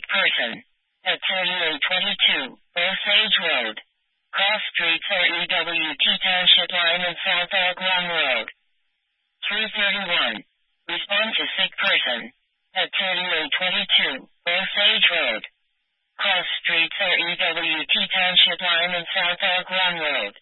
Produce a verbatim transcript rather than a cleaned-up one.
sick person. At thirty-eight twenty-two, Osage Road. Cross streets are E W T Township Line and South Elk Run Road. three thirty-one. Respond to sick person. At thirty-eight twenty-two, Osage Road. Cross streets are E W T Township Line and South Elk Run Road.